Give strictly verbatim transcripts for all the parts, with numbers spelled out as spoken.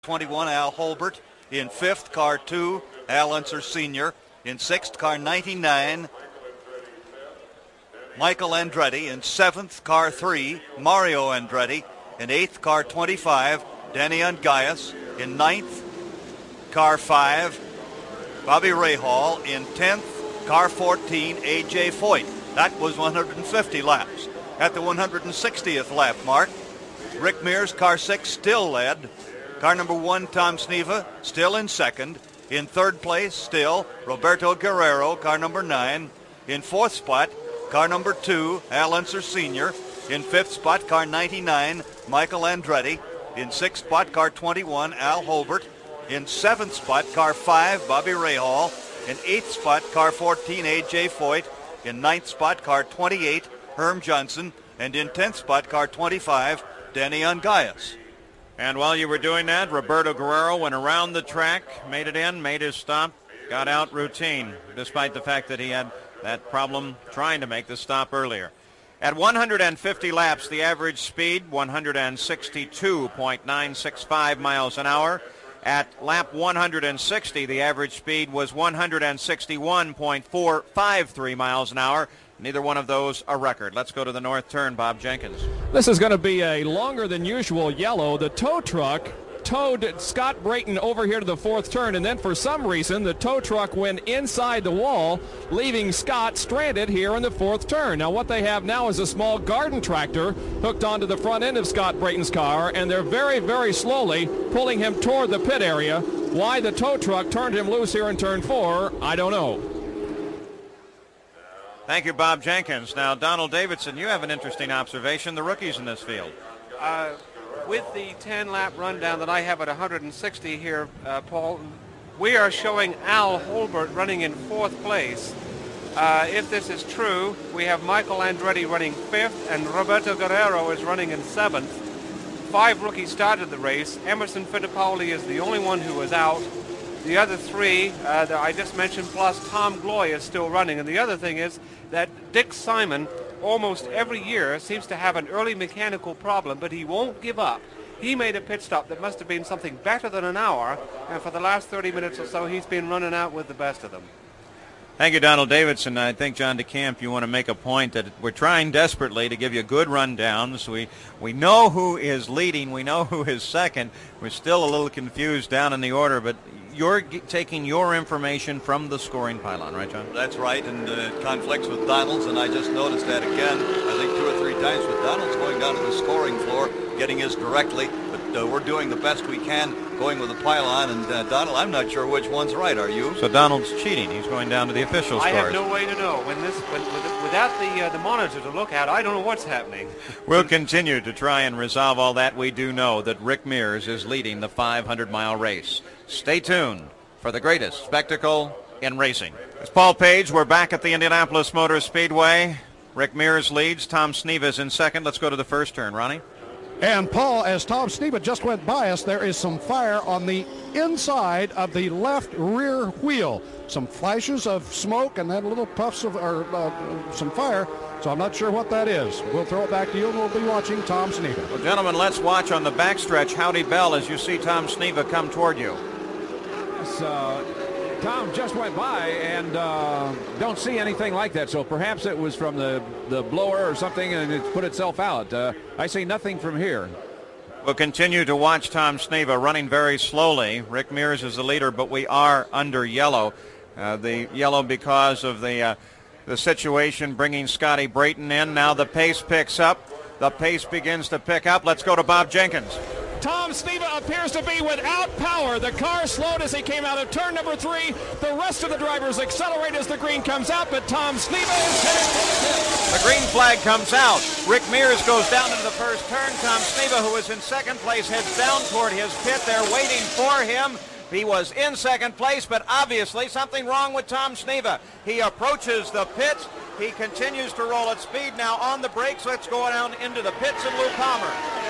twenty-one, Al Holbert. In fifth, car two, Al Unser Senior In sixth, car ninety-nine, Michael Andretti. In seventh, car three, Mario Andretti. In eighth, car twenty-five, Danny Ungaius. In ninth, car five, Bobby Rahal. In tenth, car fourteen, A J Foyt. That was one hundred fifty laps. At the one hundred sixtieth lap mark, Rick Mears, car six, still led. Car number one, Tom Sneva, still in second. In third place, still, Roberto Guerrero, car number nine. In fourth spot, car number two, Al Unser Senior In fifth spot, car ninety-nine, Michael Andretti. In sixth spot, car twenty-one, Al Holbert. In seventh spot, car five, Bobby Rahal. In eighth spot, car fourteen, A J Foyt. In ninth spot, car twenty-eight, Herm Johnson. And in tenth spot, car twenty-five, Danny Ungaius. And while you were doing that, Roberto Guerrero went around the track, made it in, made his stop, got out routine, despite the fact that he had that problem trying to make the stop earlier. At one hundred fifty laps, the average speed, one hundred sixty-two point nine six five miles an hour. At lap one hundred sixty, the average speed was one hundred sixty-one point four five three miles an hour. Neither one of those a record. Let's go to the north turn, Bob Jenkins. This is going to be a longer than usual yellow. The tow truck towed Scott Brayton over here to the fourth turn, and then for some reason the tow truck went inside the wall, leaving Scott stranded here in the fourth turn. Now what they have now is a small garden tractor hooked onto the front end of Scott Brayton's car, and they're very, very slowly pulling him toward the pit area. Why the tow truck turned him loose here in turn four, I don't know. Thank you, Bob Jenkins. Now, Donald Davidson, you have an interesting observation. The rookies in this field. Uh, with the ten-lap rundown that I have at one hundred sixty here, uh, Paul, we are showing Al Holbert running in fourth place. Uh, if this is true, we have Michael Andretti running fifth, and Roberto Guerrero is running in seventh. Five rookies started the race. Emerson Fittipaldi is the only one who was out. The other three uh, that I just mentioned, plus Tom Gloy is still running. And the other thing is that Dick Simon, almost every year, seems to have an early mechanical problem, but he won't give up. He made a pit stop that must have been something better than an hour, and for the last thirty minutes or so, he's been running out with the best of them. Thank you, Donald Davidson. I think, John DeCamp, you want to make a point that we're trying desperately to give you good rundowns. We, we know who is leading. We know who is second. We're still a little confused down in the order, but you're g- taking your information from the scoring pylon, right, John? That's right, and uh, it conflicts with Donald's, and I just noticed that again, I think two or three times with Donald's going down to the scoring floor, getting his directly, but uh, we're doing the best we can going with the pylon, and uh, Donald, I'm not sure which one's right, are you? So Donald's cheating. He's going down to the official scores. I have no way to know. When this, when, with, without the, uh, the monitor to look at, I don't know what's happening. We'll continue to try and resolve all that. We do know that Rick Mears is leading the five hundred mile race. Stay tuned for the greatest spectacle in racing. It's Paul Page. We're back at the Indianapolis Motor Speedway. Rick Mears leads. Tom Sneva is in second. Let's go to the first turn. Ronnie? And Paul, as Tom Sneva just went by us, there is some fire on the inside of the left rear wheel. Some flashes of smoke and then little puffs of or uh, some fire. So I'm not sure what that is. We'll throw it back to you, and we'll be watching Tom Sneva. Well, gentlemen, let's watch on the backstretch Howdy Bell as you see Tom Sneva come toward you. Uh, Tom just went by and uh, don't see anything like that, so perhaps it was from the, the blower or something and it put itself out. Uh, I see nothing from here. We'll continue to watch Tom Sneva running very slowly. Rick Mears is the leader, but we are under yellow. Uh, the yellow because of the, uh, the situation bringing Scotty Brayton in. Now the pace picks up. The pace begins to pick up. Let's go to Bob Jenkins. Tom Sneva appears to be without power. The car slowed as he came out of turn number three. The rest of the drivers accelerate as the green comes out, but Tom Sneva is headed for the pit. The green flag comes out. Rick Mears goes down into the first turn. Tom Sneva, who is in second place, heads down toward his pit. They're waiting for him. He was in second place, but obviously something wrong with Tom Sneva. He approaches the pit. He continues to roll at speed. Now on the brakes. Let's go down into the pits and Lou Palmer.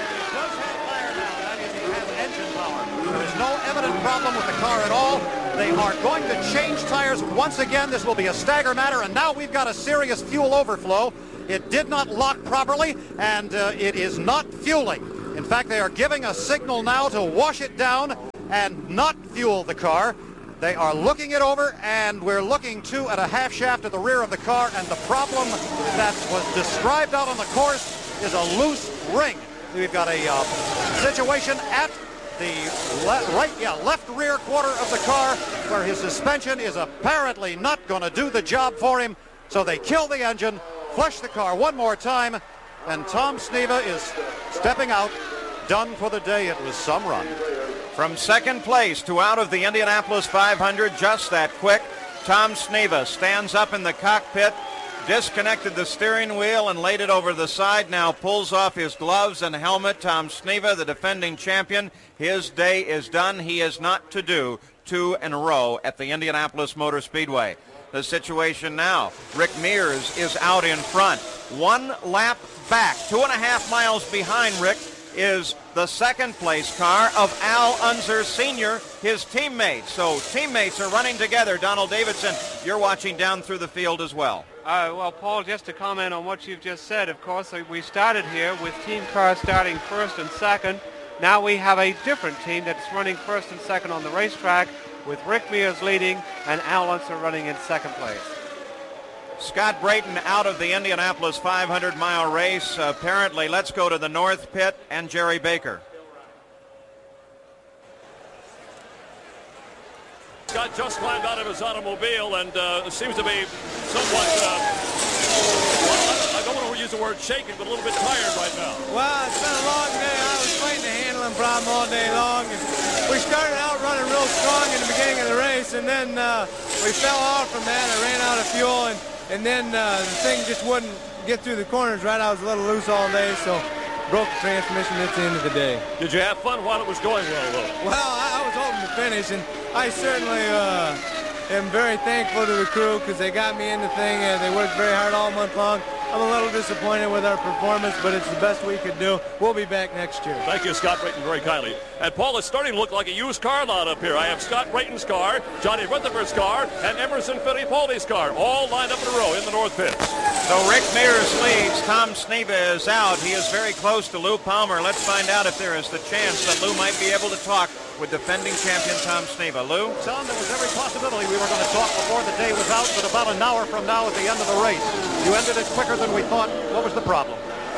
There is no evident problem with the car at all. They are going to change tires once again. This will be a stagger matter, and now we've got a serious fuel overflow. It did not lock properly, and uh, it is not fueling. In fact, they are giving a signal now to wash it down and not fuel the car. They are looking it over, and we're looking too at a half shaft at the rear of the car, and the problem that was described out on the course is a loose ring. We've got a uh, situation at the le- right, yeah, left rear quarter of the car where his suspension is apparently not going to do the job for him, so they kill the engine, flush the car one more time, and Tom Sneva is stepping out, done for the day. It was some run. From second place to out of the Indianapolis five hundred, just that quick, Tom Sneva stands up in the cockpit, disconnected the steering wheel and laid it over the side, now pulls off his gloves and helmet. Tom Sneva, the defending champion, his day is done. He is not to do two in a row at the Indianapolis Motor Speedway. The situation now, Rick Mears is out in front. One lap back, two and a half miles behind Rick, is the second place car of Al Unser Senior, his teammate. So teammates are running together. Donald Davidson, you're watching down through the field as well. Uh, well, Paul, just to comment on what you've just said, of course, we started here with team cars starting first and second. Now we have a different team that's running first and second on the racetrack with Rick Mears leading and Al Unser running in second place. Scott Brayton out of the Indianapolis five hundred mile race. Uh, apparently, let's go to the North Pit and Jerry Baker. Scott just climbed out of his automobile and uh, seems to be somewhat, uh, well, I don't want to use the word shaken, but a little bit tired right now. Well, it's been a long day. I was fighting a handling problem all day long. And we started out running real strong in the beginning of the race, and then uh, we fell off from that. I ran out of fuel, and And then uh, the thing just wouldn't get through the corners right. I was a little loose all day, so broke the transmission at the end of the day. Did you have fun while it was going well, though? Well, I, I was hoping to finish, and I certainly uh, am very thankful to the crew because they got me in the thing, and they worked very hard all month long. I'm a little disappointed with our performance, but it's the best we could do. We'll be back next year. Thank you, Scott Brayton, very kindly. And, Paul, it's starting to look like a used car lot up here. I have Scott Brayton's car, Johnny Rutherford's car, and Emerson Fittipaldi's car, all lined up in a row in the North Pit. So Rick Mears leads. Tom Sneva is out. He is very close to Lou Palmer. Let's find out if there is the chance that Lou might be able to talk with defending champion Tom Sneva. Lou? Tom, there was every possibility we were going to talk before the day was out, but about an hour from now at the end of the race. You ended it quicker than we thought. What was the problem?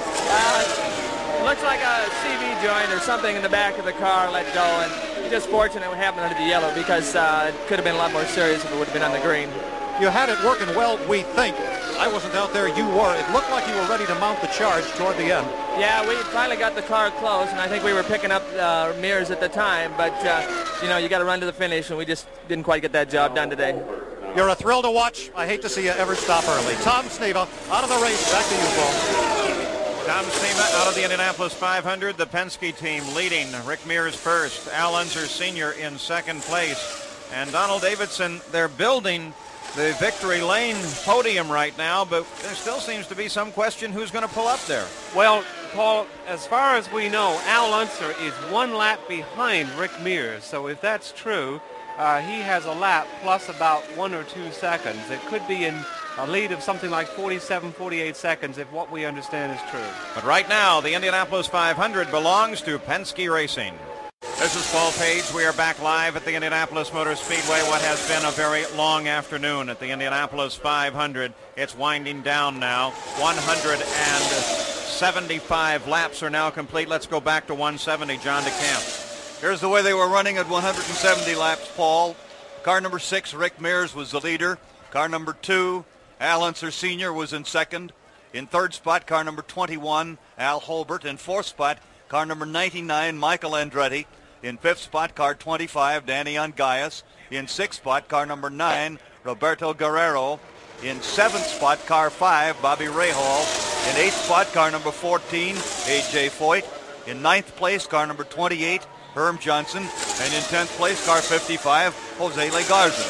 Uh, looks like a C V joint or something in the back of the car let go, and just fortunate what happened under the yellow because uh, it could have been a lot more serious if it would have been on the green. You had it working well, we think. I wasn't out there, you were. It looked like you were ready to mount the charge toward the end. Yeah, we finally got the car close, and I think we were picking up uh, Mears at the time, but, uh, you know, you got to run to the finish, and we just didn't quite get that job done today. You're a thrill to watch. I hate to see you ever stop early. Tom Sneva, out of the race. Back to you, Paul. Tom Sneva out of the Indianapolis five hundred. The Penske team leading. Rick Mears first. Al Unser Senior in second place. And Donald Davidson, they're building the Victory Lane podium right now, but there still seems to be some question who's going to pull up there. Well, Paul, as far as we know, Al Unser is one lap behind Rick Mears. So if that's true, uh, he has a lap plus about one or two seconds. It could be in a lead of something like forty-seven, forty-eight seconds if what we understand is true. But right now, the Indianapolis five hundred belongs to Penske Racing. This is Paul Page. We are back live at the Indianapolis Motor Speedway. What has been a very long afternoon at the Indianapolis five hundred. It's winding down now. one hundred seventy-five laps are now complete. Let's go back to one seventy. John DeCamp. Here's the way they were running at one hundred seventy laps, Paul. Car number six, Rick Mears, was the leader. Car number two, Al Unser Senior, was in second. In third spot, car number twenty-one, Al Holbert. In fourth spot, car number ninety-nine, Michael Andretti. In fifth spot, car twenty-five, Danny Ungaius. In sixth spot, car number nine, Roberto Guerrero. In seventh spot, car five, Bobby Rahal. In eighth spot, car number fourteen, A J Foyt. In ninth place, car number twenty-eight, Herm Johnson. And in tenth place, car fifty-five, Jose Legarza.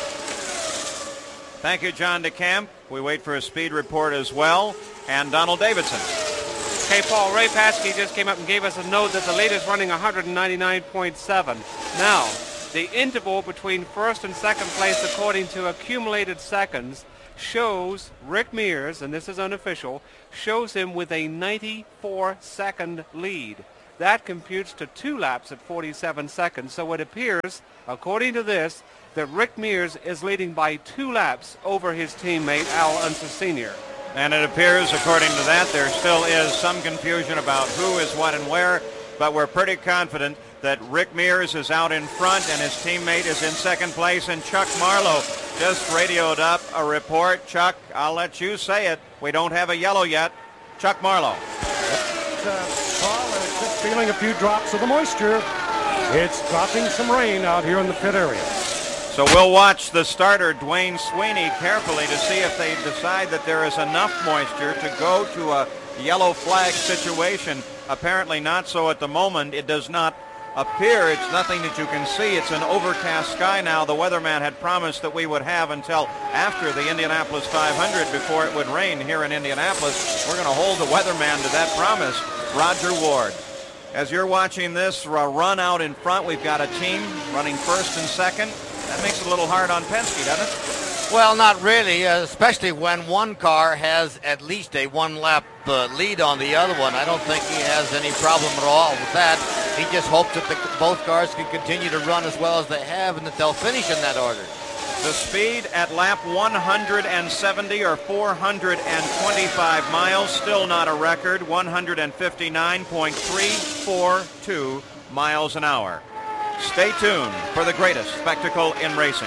Thank you, John DeCamp. We wait for a speed report as well. And Donald Davidson. Okay, Paul, Ray Paskey just came up and gave us a note that the lead is running one ninety-nine point seven. Now, the interval between first and second place, according to accumulated seconds, shows Rick Mears, and this is unofficial, shows him with a ninety-four second lead. that computes to two laps at forty-seven seconds. So it appears, according to this, that Rick Mears is leading by two laps over his teammate Al Unser Senior And it appears, according to that, there still is some confusion about who is what and where, but we're pretty confident that Rick Mears is out in front and his teammate is in second place, and Chuck Marlowe just radioed up a report. Chuck, I'll let you say it. We don't have a yellow yet. Chuck Marlowe. It's, uh, Paul, it's just feeling a few drops of the moisture. It's dropping some rain out here in the pit area. So we'll watch the starter, Dwayne Sweeney, carefully to see if they decide that there is enough moisture to go to a yellow flag situation. Apparently not so at the moment. It does not appear. It's nothing that you can see. It's an overcast sky now. The weatherman had promised that we would have until after the Indianapolis five hundred before it would rain here in Indianapolis. We're going to hold the weatherman to that promise. Roger Ward. As you're watching this run out in front, we've got a team running first and second. That makes it a little hard on Penske, doesn't it? Well, not really, uh, especially when one car has at least a one-lap uh, lead on the other one. I don't think he has any problem at all with that. He just hopes that the, both cars can continue to run as well as they have and that they'll finish in that order. The speed at lap one hundred seventy or four hundred twenty-five miles, still not a record, one fifty-nine point three four two miles an hour. Stay tuned for the greatest spectacle in racing.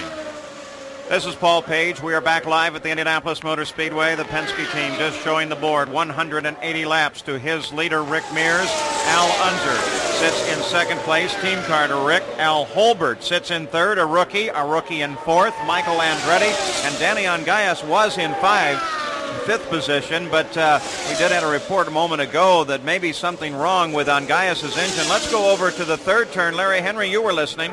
This is Paul Page. We are back live at the Indianapolis Motor Speedway. The Penske team just showing the board. one hundred eighty laps to his leader, Rick Mears. Al Unser sits in second place. Team car to Rick. Al Holbert sits in third, a rookie. A rookie in fourth, Michael Andretti. And Danny Ongayas was in five, fifth position. But uh, we did have a report a moment ago that maybe something wrong with Ongayas' engine. Let's go over to the third turn. Larry Henry, you were listening.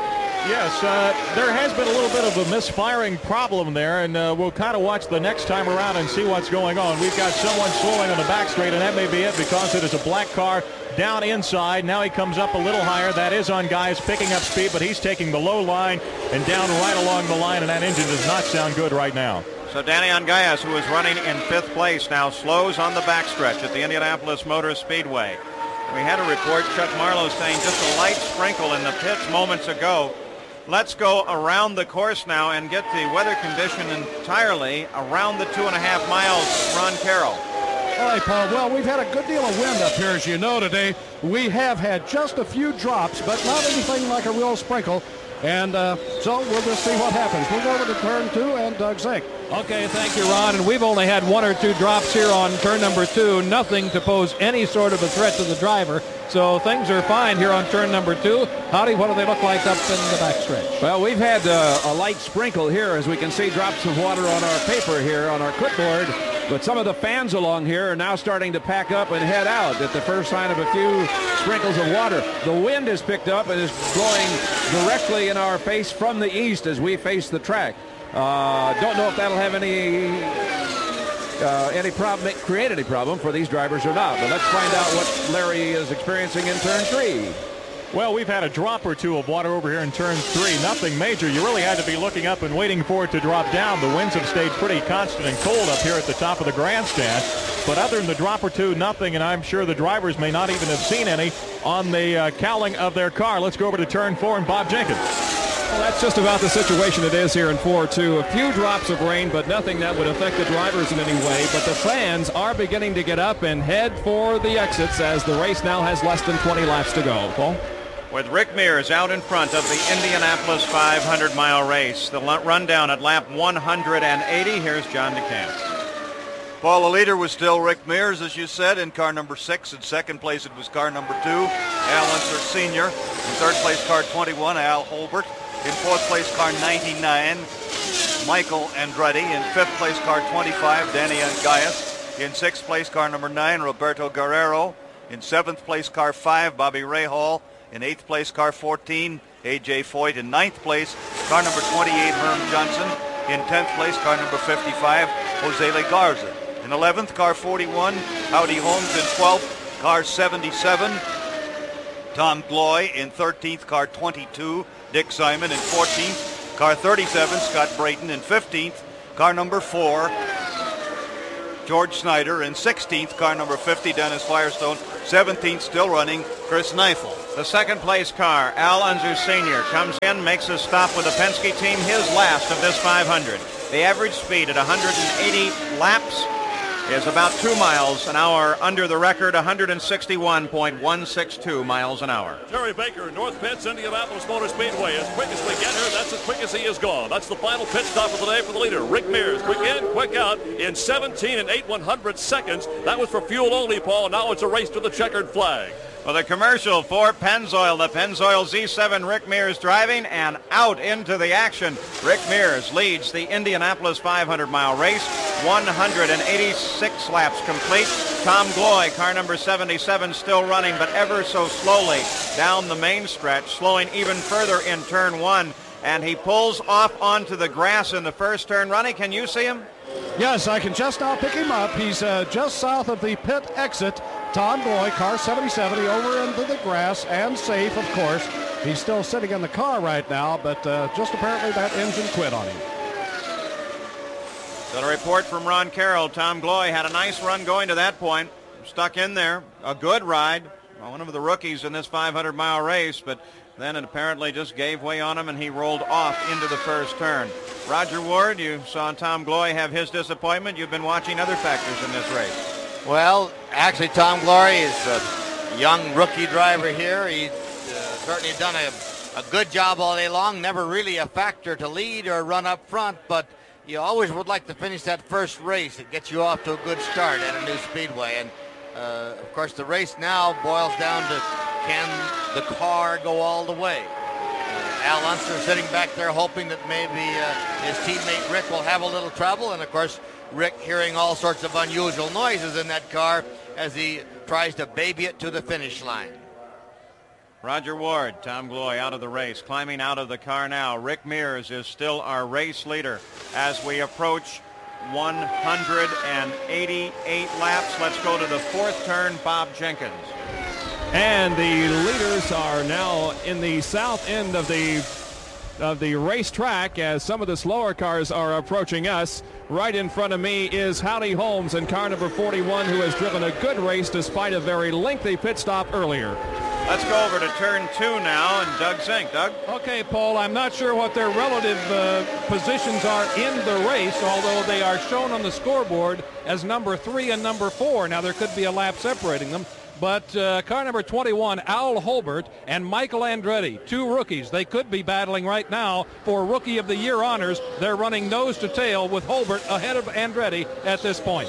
Yes, uh, there has been a little bit of a misfiring problem there, and uh, we'll kind of watch the next time around and see what's going on. We've got someone slowing on the back straight, and that may be it because it is a black car down inside. Now he comes up a little higher. That is Ongayas picking up speed, but he's taking the low line and down right along the line, and that engine does not sound good right now. So Danny Ongayas, who is running in fifth place, now slows on the backstretch at the Indianapolis Motor Speedway. We had a report, Chuck Marlowe saying just a light sprinkle in the pits moments ago. Let's go around the course now and get the weather condition entirely around the two and a half miles. Ron Carroll. All right, Paul. Well, we've had a good deal of wind up here, as you know, today. We have had just a few drops, but not anything like a real sprinkle. And uh, so we'll just see what happens. We'll go over to turn two and Doug Zink. Okay, thank you, Ron. And we've only had one or two drops here on turn number two. Nothing to pose any sort of a threat to the driver. So things are fine here on turn number two. Howdy, what do they look like up in the backstretch? Well, we've had uh, a light sprinkle here, as we can see drops of water on our paper here on our clipboard. But some of the fans along here are now starting to pack up and head out at the first sign of a few sprinkles of water. The wind has picked up and is blowing directly in our face from the east as we face the track. Uh, don't know if that'll have any uh, any problem, create any problem for these drivers or not. But let's find out what Larry is experiencing in turn three. Well, we've had a drop or two of water over here in turn three. Nothing major. You really had to be looking up and waiting for it to drop down. The winds have stayed pretty constant and cold up here at the top of the grandstand. But other than the drop or two, nothing, and I'm sure the drivers may not even have seen any on the uh, cowling of their car. Let's go over to turn four and Bob Jenkins. Well, that's just about the situation it is here in four two. A few drops of rain, but nothing that would affect the drivers in any way. But the fans are beginning to get up and head for the exits as the race now has less than twenty laps to go. Paul? With Rick Mears out in front of the Indianapolis five hundred mile race. The rundown at lap one hundred eighty. Here's John DeCamp. Paul, the leader was still Rick Mears, as you said, in car number six. In second place, it was car number two, Al Unser Senior In third place, car twenty-one, Al Holbert. In fourth place, car ninety-nine, Michael Andretti. In fifth place, car twenty-five, Danny Ongayas. In sixth place, car number nine, Roberto Guerrero. In seventh place, car five, Bobby Rahal. In eighth place, car fourteen, A J Foyt. In ninth place, car number twenty-eight, Herm Johnson. In tenth place, car number fifty-five, Jose Legarza. In eleventh, car forty-one, Howdy Holmes. In twelfth, car seventy-seven, Tom Gloy. In thirteenth, car twenty-two, Dick Simon. In fourteenth, car thirty-seven, Scott Brayton. In fifteenth, car number four, George Snyder. In sixteenth, car number fifty, Dennis Firestone. seventeenth, still running, Chris Neifel. The second place car, Al Unser Senior, comes in, makes a stop with the Penske team, his last of this five hundred. The average speed at one hundred eighty laps is about two miles an hour under the record, one hundred sixty-one point one six two miles an hour. Terry Baker, North Pitts, Indianapolis Motor Speedway. As quick as we get here, that's as quick as he is gone. That's the final pit stop of the day for the leader, Rick Mears. Quick in, quick out in seventeen and eight one hundredths seconds. That was for fuel only, Paul. Now it's a race to the checkered flag. Well, the commercial for Pennzoil, the Pennzoil Z seven, Rick Mears driving and out into the action. Rick Mears leads the Indianapolis five hundred mile race, one hundred eighty-six laps complete. Tom Gloy, car number seventy-seven, still running, but ever so slowly down the main stretch, slowing even further in turn one, and he pulls off onto the grass in the first turn. Ronnie, can you see him? Yes, I can just now pick him up. He's uh, just south of the pit exit. Tom Gloy, car seventy-seven, over into the grass and safe, of course. He's still sitting in the car right now, but uh, just apparently that engine quit on him. So a report from Ron Carroll. Tom Gloy had a nice run going to that point. Stuck in there. A good ride. One of the rookies in this five hundred mile race, but then it apparently just gave way on him and he rolled off into the first turn. Roger Ward, you saw Tom Gloy have his disappointment. You've been watching other factors in this race. Well, actually, Tom Glory is a young rookie driver here. He's uh, certainly done a, a good job all day long. Never really a factor to lead or run up front, but you always would like to finish that first race. It gets you off to a good start at a new speedway. And, uh, of course, the race now boils down to can the car go all the way? Uh, Al Unser sitting back there hoping that maybe uh, his teammate Rick will have a little trouble. And, of course, Rick hearing all sorts of unusual noises in that car as he tries to baby it to the finish line. Roger Ward, Tom Gloy out of the race, climbing out of the car now. Rick Mears is still our race leader as we approach one hundred eighty-eight laps. Let's go to the fourth turn, Bob Jenkins. And the leaders are now in the south end of the of the racetrack as some of the slower cars are approaching us. Right in front of me is Howdy Holmes in car number forty-one, who has driven a good race despite a very lengthy pit stop earlier. Let's go over to turn two now, and Doug Zink. Doug? Okay, Paul, I'm not sure what their relative uh, positions are in the race, although they are shown on the scoreboard as number three and number four. Now, there could be a lap separating them. But uh, car number twenty-one, Al Holbert, and Michael Andretti, two rookies. They could be battling right now for Rookie of the Year honors. They're running nose to tail with Holbert ahead of Andretti at this point.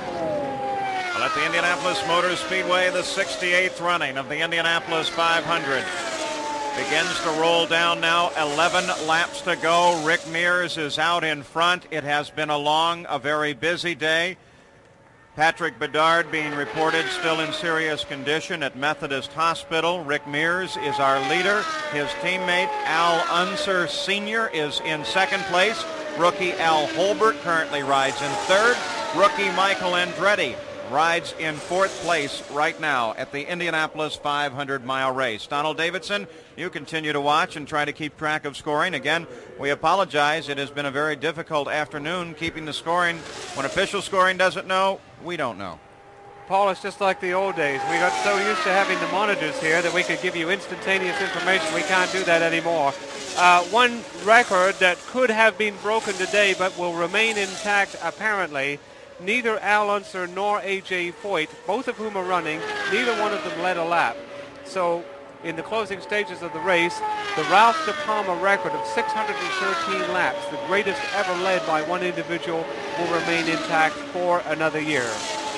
Well, at the Indianapolis Motor Speedway, the sixty-eighth running of the Indianapolis five hundred begins to roll down now. eleven laps to go. Rick Mears is out in front. It has been a long, a very busy day. Patrick Bedard being reported still in serious condition at Methodist Hospital. Rick Mears is our leader. His teammate Al Unser Senior is in second place. Rookie Al Holbert currently rides in third. Rookie Michael Andretti rides in fourth place right now at the Indianapolis five hundred mile race. Donald Davidson, you continue to watch and try to keep track of scoring. Again, we apologize. It has been a very difficult afternoon keeping the scoring. When official scoring doesn't know, we don't know. Paul, it's just like the old days. We got so used to having the monitors here that we could give you instantaneous information. We can't do that anymore. Uh, one record that could have been broken today but will remain intact apparently. Neither Al Unser nor A J Foyt, both of whom are running, neither one of them led a lap. So in the closing stages of the race, the Ralph De Palma record of six hundred thirteen laps, the greatest ever led by one individual, will remain intact for another year.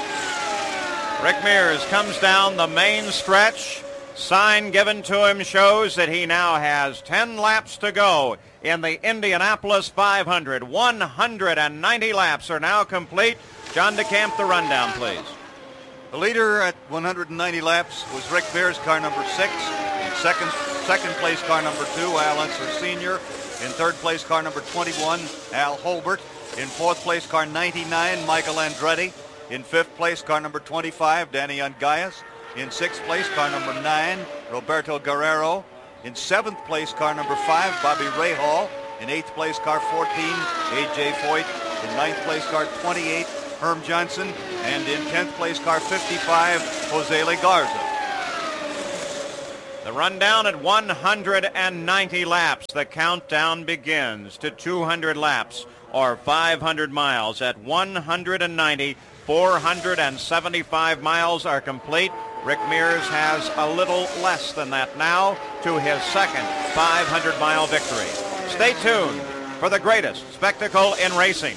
Rick Mears comes down the main stretch. Sign given to him shows that he now has ten laps to go in the Indianapolis five hundred. one hundred ninety laps are now complete. John DeCamp, the rundown, please. The leader at one hundred ninety laps was Rick Mears, car number six. In second, second place, car number two, Al Unser Senior In third place, car number twenty-one, Al Holbert. In fourth place, car ninety-nine, Michael Andretti. In fifth place, car number twenty-five, Danny Ungaius. In sixth place, car number nine, Roberto Guerrero. In seventh place, car number five, Bobby Rahal. In eighth place, car fourteen, A J Foyt. In ninth place, car twenty-eight, Herm Johnson. And in tenth place, car fifty-five, Jose Le Garza. The rundown at one hundred ninety laps. The countdown begins to two hundred laps, or five hundred miles. At one hundred ninety, four hundred seventy-five miles are complete. Rick Mears has a little less than that now to his second five hundred mile victory. Stay tuned for the greatest spectacle in racing.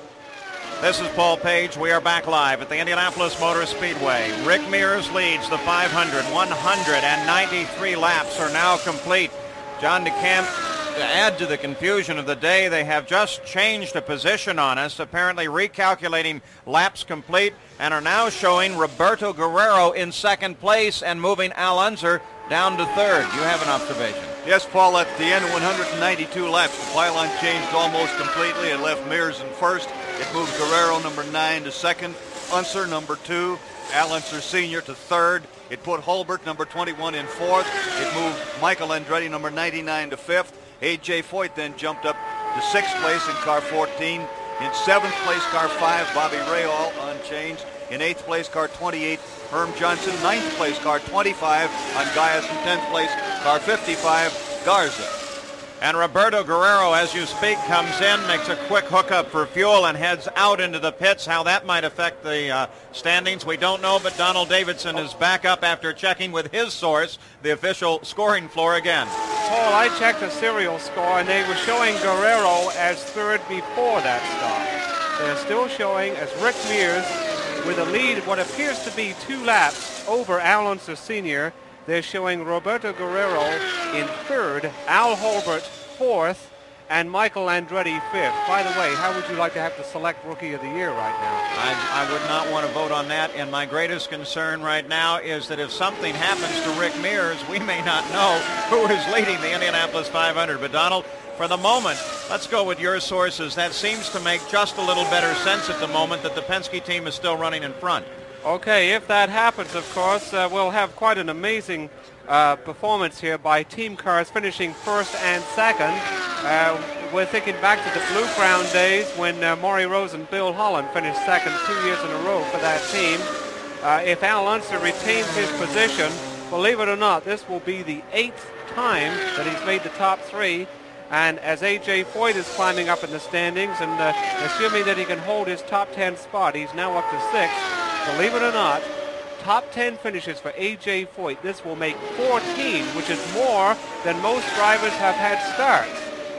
This is Paul Page. We are back live at the Indianapolis Motor Speedway. Rick Mears leads the five hundred. one hundred ninety-three laps are now complete. John DeCamp, to add to the confusion of the day, they have just changed a position on us, apparently recalculating laps complete, and are now showing Roberto Guerrero in second place and moving Al Unser down to third. You have an observation. Yes, Paul, at the end of one hundred ninety-two laps, the pylon changed almost completely. It left Mears in first. It moved Guerrero, number nine, to second. Unser, number two. Al Unser Senior to third. It put Holbert, number twenty-one, in fourth. It moved Michael Andretti, number ninety-nine, to fifth. A J Foyt then jumped up to sixth place in car fourteen. In seventh place, car five, Bobby Rahal, unchanged. In eighth place, car twenty-eight, Herm Johnson. Ninth place, car twenty-five, Angayas. In tenth place, car fifty-five, Garza. And Roberto Guerrero, as you speak, comes in, makes a quick hookup for fuel, and heads out into the pits. How that might affect the uh, standings, we don't know, but Donald Davidson is back up after checking with his source, the official scoring floor again. Paul, I checked the serial score, and they were showing Guerrero as third before that stop. They're still showing as Rick Mears with a lead of what appears to be two laps over Al Unser Senior They're showing Roberto Guerrero in third, Al Holbert fourth, and Michael Andretti fifth. By the way, how would you like to have to select Rookie of the Year right now? I, I would not want to vote on that, and my greatest concern right now is that if something happens to Rick Mears, we may not know who is leading the Indianapolis five hundred. But Donald, for the moment, let's go with your sources. That seems to make just a little better sense at the moment that the Penske team is still running in front. Okay, if that happens, of course, uh, we'll have quite an amazing uh, performance here by team cars finishing first and second. Uh, we're thinking back to the Blue Crown days when uh, Maury Rose and Bill Holland finished second two years in a row for that team. Uh, if Al Unser retains his position, believe it or not, this will be the eighth time that he's made the top three. And as A J Foyt is climbing up in the standings, and uh, assuming that he can hold his top ten spot, he's now up to sixth. Believe it or not, top ten finishes for A J Foyt. This will make fourteen, which is more than most drivers have had starts.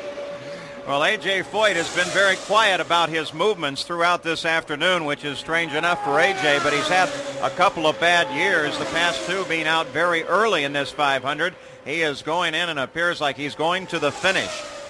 Well, A J Foyt has been very quiet about his movements throughout this afternoon, which is strange enough for A J, but he's had a couple of bad years, the past two being out very early in this five hundred. He is going in and appears like he's going to the finish.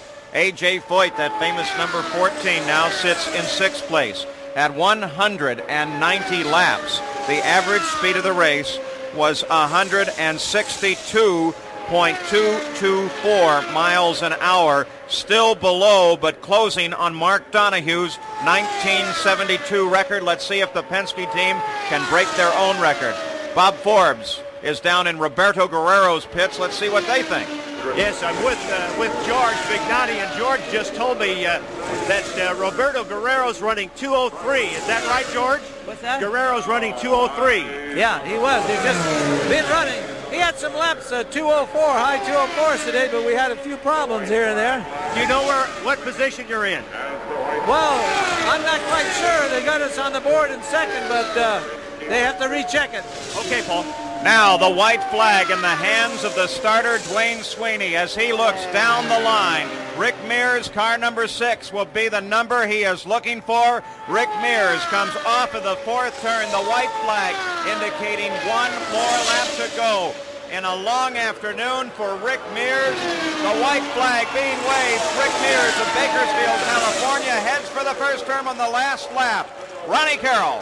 A J Foyt, that famous number fourteen, now sits in sixth place. At one hundred ninety laps, the average speed of the race was one hundred sixty-two point two two four miles an hour, still below but closing on Mark Donahue's nineteen seventy-two record. Let's see if the Penske team can break their own record. Bob Forbes is down in Roberto Guerrero's pits. Let's see what they think. Yes, I'm with uh, with George Vignani, and George just told me uh, that uh, Roberto Guerrero's running two oh three. Is that right, George? What's that? Guerrero's running two oh three. Yeah, he was. He's just been running. He had some laps, uh, two oh four, high two oh fours today, but we had a few problems here and there. Do you know where what position you're in? Well, I'm not quite sure. They got us on the board in second, but uh, they have to recheck it. Okay, Paul. Now the white flag in the hands of the starter, Dwayne Sweeney, as he looks down the line. Rick Mears, car number six, will be the number he is looking for. Rick Mears comes off of the fourth turn, the white flag indicating one more lap to go. In a long afternoon for Rick Mears, the white flag being waved. Rick Mears of Bakersfield, California, heads for the first turn on the last lap. Ronnie Carroll.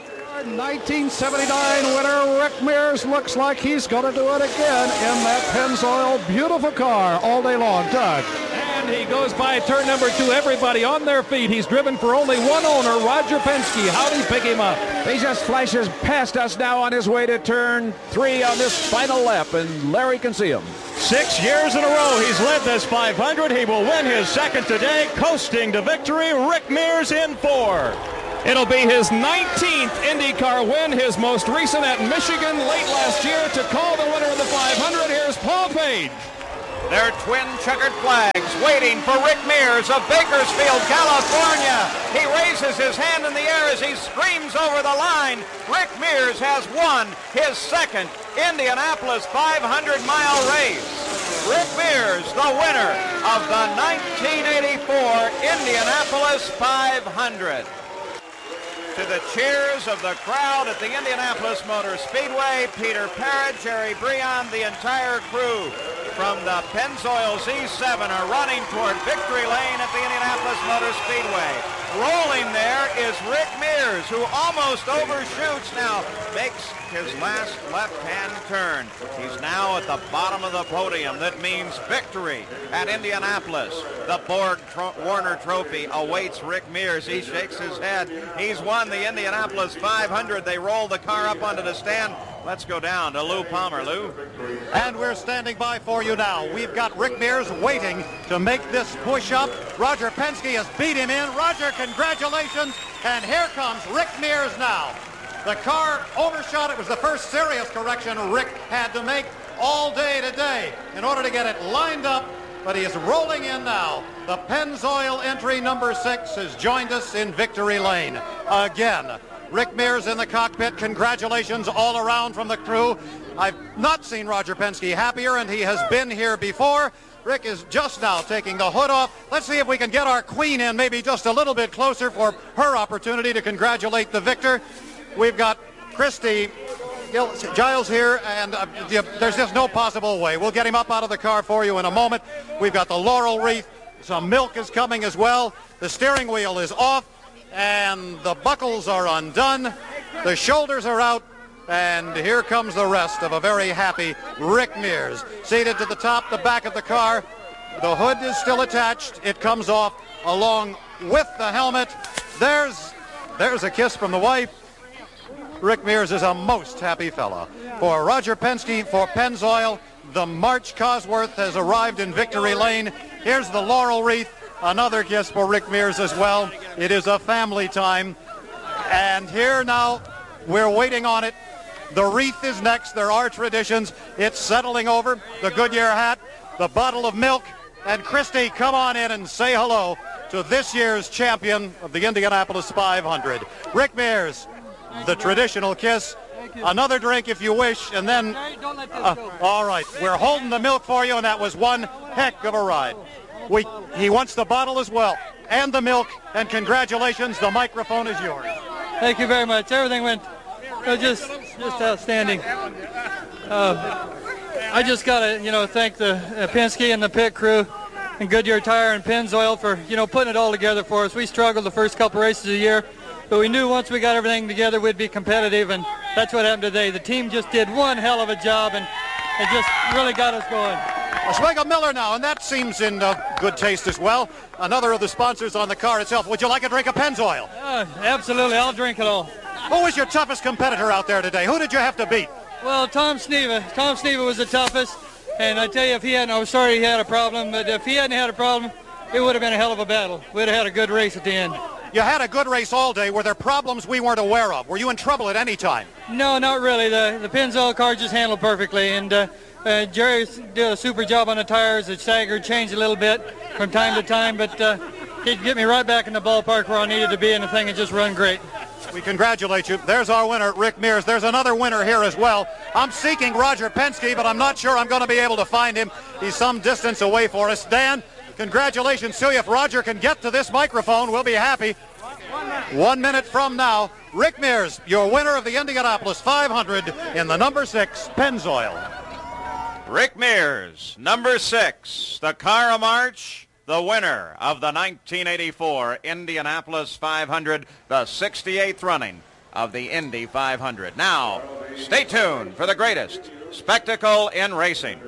nineteen seventy-nine winner Rick Mears looks like he's going to do it again in that Pennzoil beautiful car all day long. Doug. And he goes by turn number two. Everybody on their feet. He's driven for only one owner, Roger Penske. How'd he pick him up? He just flashes past us now on his way to turn three on this final lap, and Larry can see him. Six years in a row he's led this five hundred. He will win his second today, coasting to victory. Rick Mears in four. It'll be his nineteenth IndyCar win, his most recent at Michigan late last year. To call the winner of the five hundred, here's Paul Page. Their twin checkered flags waiting for Rick Mears of Bakersfield, California. He raises his hand in the air as he screams over the line. Rick Mears has won his second Indianapolis five hundred mile race. Rick Mears, the winner of the nineteen eighty-four Indianapolis five hundred. To the cheers of the crowd at the Indianapolis Motor Speedway, Peter Parrott, Jerry Breon, the entire crew from the Pennzoil Z seven are running toward victory lane at the Indianapolis Motor Speedway. Rolling there is Rick Mears, who almost overshoots now, makes his last left-hand turn. He's now at the bottom of the podium. That means victory at Indianapolis. The Borg Tro- Warner Trophy awaits Rick Mears. He shakes his head. He's won the Indianapolis five hundred. They roll the car up onto the stand. Let's go down to Lou Palmer. Lou? And we're standing by for you now. We've got Rick Mears waiting to make this push-up. Roger Penske has beat him in. Roger, congratulations. And here comes Rick Mears now. The car overshot. It was the first serious correction Rick had to make all day today in order to get it lined up. But he is rolling in now. The Pennzoil entry number six has joined us in victory lane again. Rick Mears in the cockpit. Congratulations all around from the crew. I've not seen Roger Penske happier, and he has been here before. Rick is just now taking the hood off. Let's see if we can get our queen in maybe just a little bit closer for her opportunity to congratulate the victor. We've got Christy Giles here, and uh, there's just no possible way. We'll get him up out of the car for you in a moment. We've got the laurel wreath. Some milk is coming as well. The steering wheel is off, and the buckles are undone. The shoulders are out, and here comes the rest of a very happy Rick Mears. Seated to the top, the back of the car. The hood is still attached. It comes off along with the helmet. There's, there's a kiss from the wife. Rick Mears is a most happy fella. For Roger Penske, for Pennzoil, the March Cosworth has arrived in victory lane. Here's the laurel wreath. Another kiss for Rick Mears as well. It is a family time. And here now, we're waiting on it. The wreath is next. There are traditions. It's settling over. The Goodyear hat, the bottle of milk. And Christy, come on in and say hello to this year's champion of the Indianapolis five hundred. Rick Mears, the traditional kiss. Another drink if you wish, and then... Uh, all right, we're holding the milk for you, and that was one heck of a ride. We, he wants the bottle as well, and the milk, and congratulations, the microphone is yours. Thank you very much. Everything went uh, just just outstanding. Uh, I just got to, you know, thank the uh, Penske and the pit crew and Goodyear Tire and Pennzoil for, you know, putting it all together for us. We struggled the first couple races of the year, but we knew once we got everything together we'd be competitive, and that's what happened today. The team just did one hell of a job, and it just really got us going. A swig of Miller now, and that seems in uh, good taste as well. Another of the sponsors on the car itself. Would you like a drink of Pennzoil? Uh, absolutely, I'll drink it all. Who was your toughest competitor out there today? Who did you have to beat? Well, Tom Sneva. Tom Sneva was the toughest, and I tell you, if he hadn't, I was sorry he had a problem, but if he hadn't had a problem, it would have been a hell of a battle. We'd have had a good race at the end. You had a good race all day. Were there problems we weren't aware of? Were you in trouble at any time? No, not really. The the Pennzoil car just handled perfectly, and uh, uh, Jerry did a super job on the tires. The stagger changed a little bit from time to time, but uh, he'd get me right back in the ballpark where I needed to be, and the thing had just run great. We congratulate you. There's our winner, Rick Mears. There's another winner here as well. I'm seeking Roger Penske, but I'm not sure I'm going to be able to find him. He's some distance away for us. Dan, congratulations to you. If Roger can get to this microphone, we'll be happy. One minute from now, Rick Mears, your winner of the Indianapolis five hundred in the number six Pennzoil. Rick Mears, number six, the car of March, the winner of the nineteen eighty-four Indianapolis five hundred, the sixty-eighth running of the Indy five hundred. Now, stay tuned for the greatest spectacle in racing.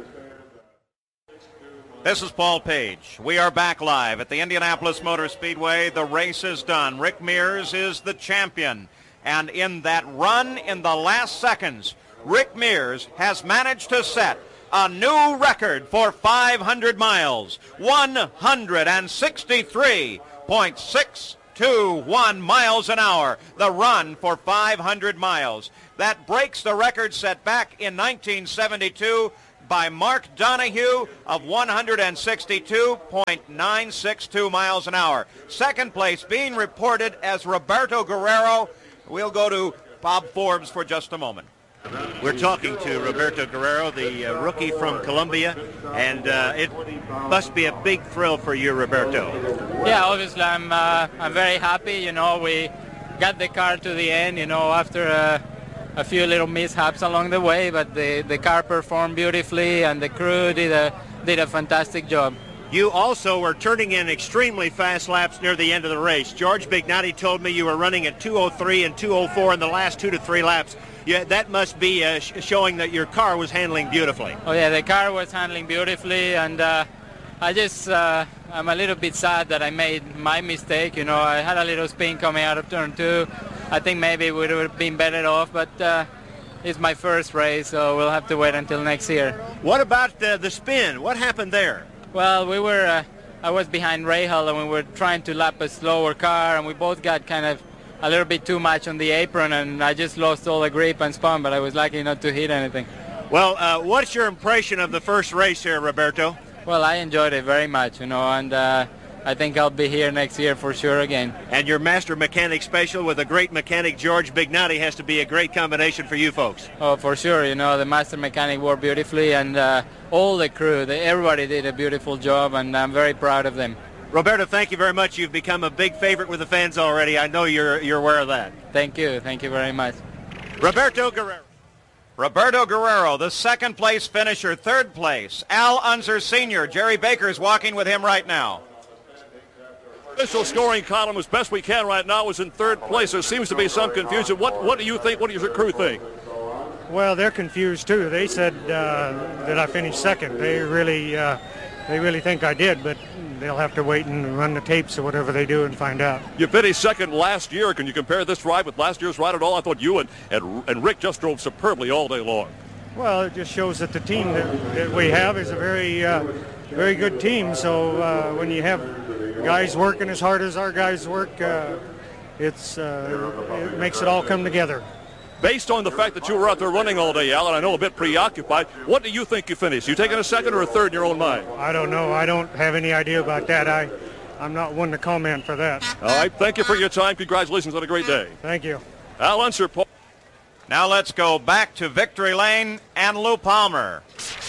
This is Paul Page. We are back live at the Indianapolis Motor Speedway. The race is done. Rick Mears is the champion. And in that run in the last seconds, Rick Mears has managed to set a new record for five hundred miles, one hundred sixty-three point six two one miles an hour. The run for five hundred miles. That breaks the record set back in nineteen seventy-two by Mark Donahue of one hundred sixty-two point nine six two miles an hour. Second place being reported as Roberto Guerrero. We'll go to Bob Forbes for just a moment. We're talking to Roberto Guerrero, the uh, rookie from Colombia, and uh, it must be a big thrill for you, Roberto. Yeah, obviously I'm uh, I'm very happy. You know, we got the car to the end, you know, after uh, a few little mishaps along the way, but the, the car performed beautifully and the crew did a, did a fantastic job. You also were turning in extremely fast laps near the end of the race. George Bignati told me you were running at two oh three and two oh four in the last two to three laps. Yeah, that must be uh, sh- showing that your car was handling beautifully. Oh yeah, the car was handling beautifully, and uh, I just, uh, I'm a little bit sad that I made my mistake. You know, I had a little spin coming out of turn two. I think maybe it would have been better off, but uh, it's my first race, so we'll have to wait until next year. What about uh, the spin? What happened there? Well, we were, uh, I was behind Rahal, and we were trying to lap a slower car, and we both got kind of a little bit too much on the apron, and I just lost all the grip and spun, but I was lucky not to hit anything. Well, uh, what's your impression of the first race here, Roberto? Well, I enjoyed it very much, you know, and uh, I think I'll be here next year for sure again. And your master mechanic special with a great mechanic, George Bignati, has to be a great combination for you folks. Oh, for sure. You know, the master mechanic worked beautifully, and uh, all the crew, the, everybody did a beautiful job, and I'm very proud of them. Roberto, thank you very much. You've become a big favorite with the fans already. I know you're you're aware of that. Thank you. Thank you very much. Roberto Guerrero. Roberto Guerrero, the second place finisher. Third place, Al Unser Senior Jerry Baker's walking with him right now. Official scoring column as best we can right now is in third place. There seems to be some confusion. What what do you think? What does your crew think? Well, they're confused too. They said uh, that I finished second. They really uh, they really think I did, but they'll have to wait and run the tapes or whatever they do and find out. You finished second last year. Can you compare this ride with last year's ride at all? I thought you and, and, and Rick just drove superbly all day long. Well, it just shows that the team that, that we have is a very, uh, very good team. So uh, when you have guys working as hard as our guys work, uh, it's uh, it makes it all come together. Based on the fact that you were out there running all day, Al, and I know a bit preoccupied, what do you think you finished? You taking a second or a third in your own mind? I don't know. I don't have any idea about that. I, I'm not one to comment for that. All right. Thank you for your time. Congratulations on a great day. Thank you. Al Unser. Paul. Now let's go back to Victory Lane and Lou Palmer.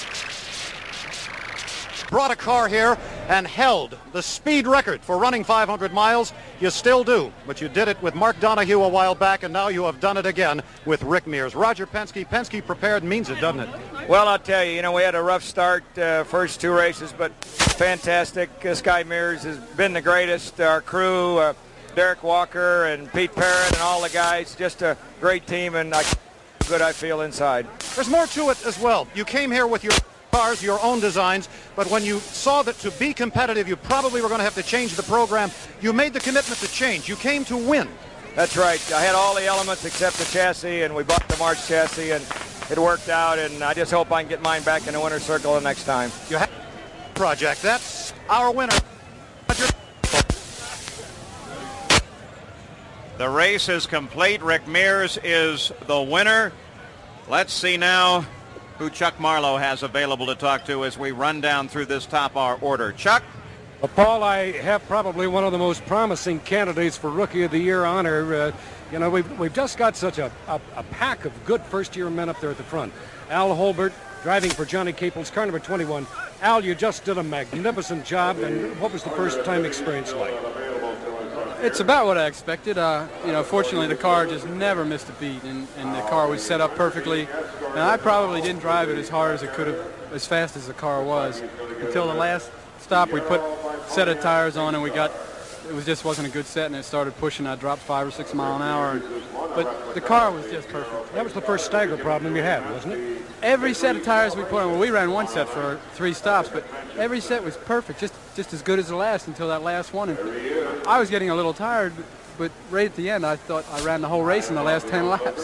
Brought a car here and held the speed record for running five hundred miles. You still do, but you did it with Mark Donahue a while back, and now you have done it again with Rick Mears. Roger Penske, Penske prepared means it, doesn't it? Well, I'll tell you, you know, we had a rough start uh, first two races, but fantastic. Uh, Sky Mears has been the greatest. Our crew, uh, Derek Walker and Pete Parrott and all the guys, just a great team, and I, good I feel inside. There's more to it as well. You came here with your cars, your own designs, but when you saw that to be competitive you probably were going to have to change the program, you made the commitment to change. You came to win. That's right. I had all the elements except the chassis, and we bought the March chassis, and it worked out, and I just hope I can get mine back in the winner's circle the next time. You have a project. That's our winner. The race is complete. Rick Mears is the winner. Let's see now who Chuck Marlowe has available to talk to as we run down through this top hour order. Chuck? Well, Paul, I have probably one of the most promising candidates for Rookie of the Year honor. Uh, you know, we've, we've just got such a, a, a pack of good first-year men up there at the front. Al Holbert, driving for Johnny Caples, car number twenty-one. Al, you just did a magnificent job, and what was the first-time experience like? It's about what I expected. Uh, you know, fortunately, the car just never missed a beat, and, and the car was set up perfectly. And I probably didn't drive it as hard as it could have, as fast as the car was, until the last stop. We put a set of tires on, and we got, it was just wasn't a good set, and it started pushing. I dropped five or six mile an hour, and, but the car was just perfect. That was the first stagger problem you had, wasn't it? Every set of tires we put on, well, we ran one set for three stops, but every set was perfect, just just as good as the last until that last one. And I was getting a little tired, but, but right at the end, I thought I ran the whole race in the last ten laps.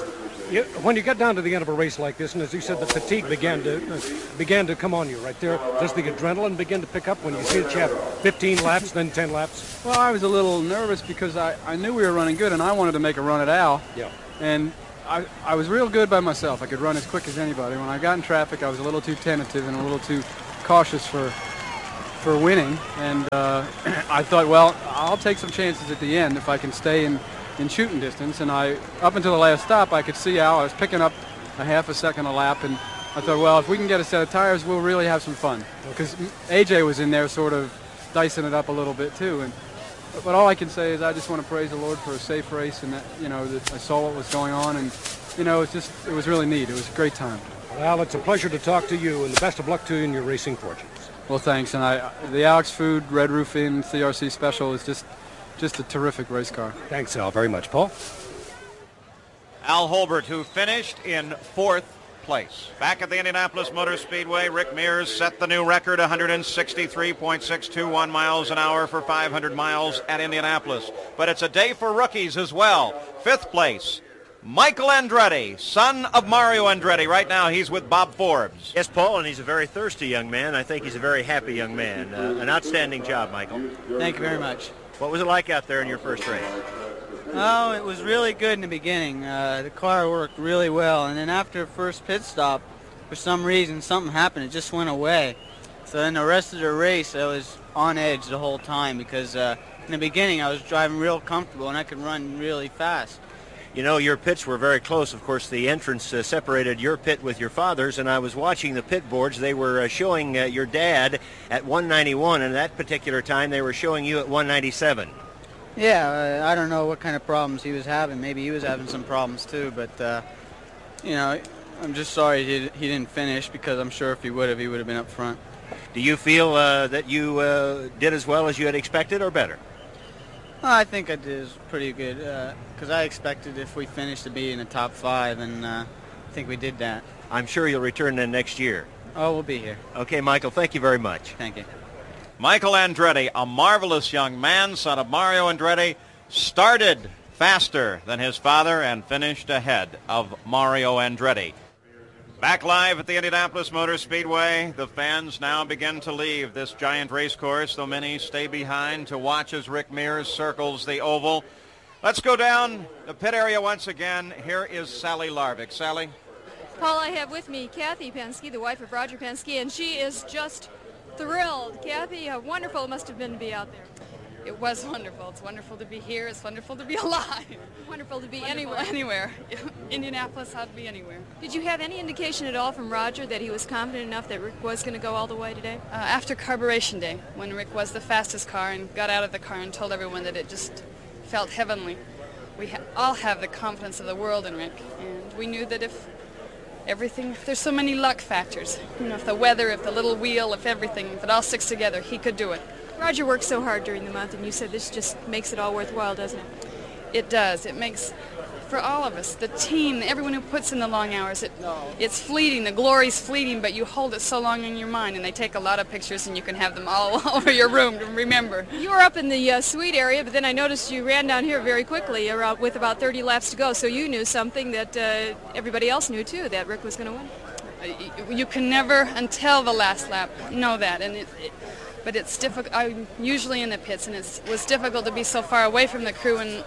You, when you get down to the end of a race like this, and as you said, the fatigue began to uh, began to come on you right there. Does the adrenaline begin to pick up when you see that you have fifteen laps, then ten laps? Well, I was a little nervous because I, I knew we were running good, and I wanted to make a run at Al. Yeah. And I, I was real good by myself. I could run as quick as anybody. When I got in traffic, I was a little too tentative and a little too cautious for for winning. And uh, I thought, well, I'll take some chances at the end if I can stay in in shooting distance. And I, up until the last stop, I could see Al. I was picking up a half a second a lap, and I thought, well, if we can get a set of tires, we'll really have some fun. Because A J was in there sort of dicing it up a little bit too. And but all I can say is I just want to praise the Lord for a safe race, and that, you know, that I saw what was going on, and you know, it's just it was really neat. It was a great time. Well, it's a pleasure to talk to you, and the best of luck to you in your racing fortunes. Well, thanks. And I, the Alex Food Red Roof Inn C R C Special is just just a terrific race car. Thanks, Al, very much. Paul? Al Holbert, who finished in fourth place. Back at the Indianapolis Motor Speedway, Rick Mears set the new record, one sixty-three point six two one miles an hour for five hundred miles at Indianapolis. But it's a day for rookies as well. Fifth place, Michael Andretti, son of Mario Andretti. Right now he's with Bob Forbes. Yes, Paul, and he's a very thirsty young man. I think he's a very happy young man. Uh, an outstanding job, Michael. Thank you very much. What was it like out there in your first race? Oh, it was really good in the beginning. Uh, the car worked really well, and then after the first pit stop, for some reason, something happened. It just went away. So then the rest of the race, I was on edge the whole time because uh, in the beginning I was driving real comfortable and I could run really fast. You know, your pits were very close. Of course, the entrance uh, separated your pit with your father's, and I was watching the pit boards. They were uh, showing uh, your dad at one ninety-one, and at that particular time they were showing you at one ninety-seven. Yeah, uh, I don't know what kind of problems he was having. Maybe he was having some problems too, but, uh, you know, I'm just sorry he, he didn't finish because I'm sure if he would have, he would have been up front. Do you feel uh, that you uh, did as well as you had expected or better? Well, I think I did pretty good because uh, I expected if we finished to be in the top five, and uh, I think we did that. I'm sure you'll return then next year. Oh, we'll be here. Okay, Michael, thank you very much. Thank you. Michael Andretti, a marvelous young man, son of Mario Andretti, started faster than his father and finished ahead of Mario Andretti. Back live at the Indianapolis Motor Speedway, the fans now begin to leave this giant race course, though many stay behind to watch as Rick Mears circles the oval. Let's go down the pit area once again. Here is Sally Larvik. Sally? Paul, I have with me Kathy Penske, the wife of Roger Penske, and she is just thrilled. Kathy, how wonderful it must have been to be out there. It was wonderful. It's wonderful to be here. It's wonderful to be alive. Wonderful to be wonderful anywhere. Anywhere. Indianapolis, how to be anywhere. Did you have any indication at all from Roger that he was confident enough that Rick was going to go all the way today? Uh, after Carburation Day, when Rick was the fastest car and got out of the car and told everyone that it just felt heavenly, we ha- all have the confidence of the world in Rick. And we knew that if everything, there's so many luck factors. You know, if the weather, if the little wheel, if everything, if it all sticks together, he could do it. Roger worked so hard during the month, and you said this just makes it all worthwhile, doesn't it? It does. It makes, for all of us, the team, everyone who puts in the long hours, it, it's fleeting. The glory's fleeting, but you hold it so long in your mind, and they take a lot of pictures, and you can have them all over your room to remember. You were up in the uh, suite area, but then I noticed you ran down here very quickly around, with about thirty laps to go, so you knew something that uh, everybody else knew, too, that Rick was going to win. You can never, until the last lap, know that, and it, it but it's difficult. I'm usually in the pits, and it was difficult to be so far away from the crew and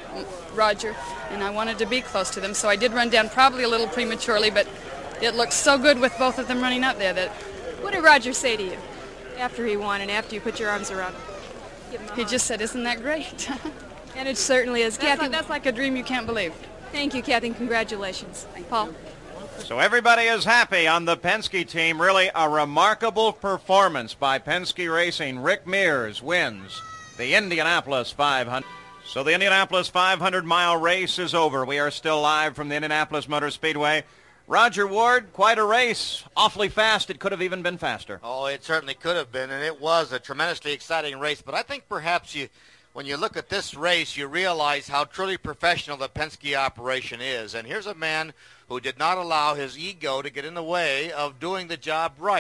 Roger, and I wanted to be close to them, so I did run down probably a little prematurely, but it looked so good with both of them running out there that... What did Roger say to you after he won and after you put your arms around him? He just said, isn't that great? And it certainly is. That's, Kathy, like, that's like a dream you can't believe. Thank you, Kathy, and congratulations. Paul? So everybody is happy on the Penske team. Really a remarkable performance by Penske Racing. Rick Mears wins the Indianapolis five hundred. So the Indianapolis five hundred mile race is over. We are still live from the Indianapolis Motor Speedway. Roger Ward, quite a race. Awfully fast. It could have even been faster. Oh, it certainly could have been, and it was a tremendously exciting race. But I think perhaps you, when you look at this race, you realize how truly professional the Penske operation is. And here's a man who did not allow his ego to get in the way of doing the job right.